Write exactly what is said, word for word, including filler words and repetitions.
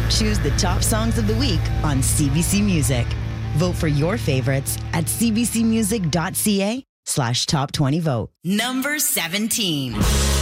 Choose the top songs of the week on C B C Music. Vote for your favorites at cbcmusic.ca slash top 20 vote. Number seventeen.